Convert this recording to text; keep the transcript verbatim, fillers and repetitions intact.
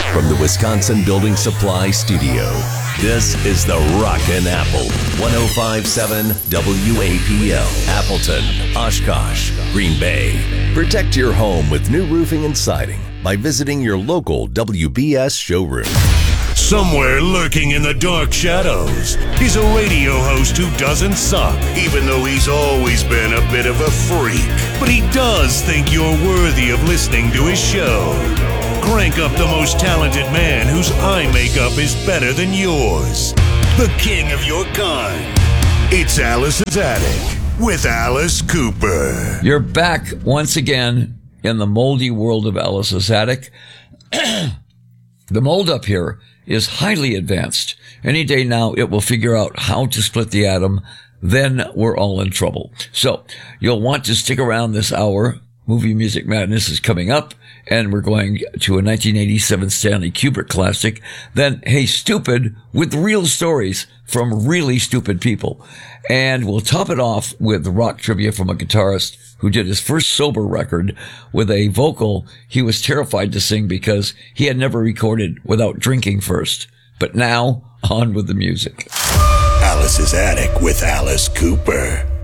From the Wisconsin Building Supply Studio, this is the Rockin' Apple, ten fifty-seven W A P L, Appleton, Oshkosh, Green Bay. Protect your home with new roofing and siding by visiting your local W B S showroom. Somewhere lurking in the dark shadows is a radio host who doesn't suck, even though he's always been a bit of a freak. But he does think you're worthy of listening to his show. Crank up the most talented man whose eye makeup is better than yours. The king of your kind. It's Alice's Attic with Alice Cooper. You're back once again in the moldy world of Alice's Attic. The mold up here is highly advanced. Any day now, it will figure out how to split the atom. Then we're all in trouble. So you'll want to stick around this hour. Movie Music Madness is coming up, and we're going to a nineteen eighty-seven Stanley Kubrick classic. Then Hey Stupid, with real stories from really stupid people. And we'll top it off with rock trivia from a guitarist who did his first sober record with a vocal he was terrified to sing because he had never recorded without drinking first. But now, on with the music. Alice's Attic with Alice Cooper.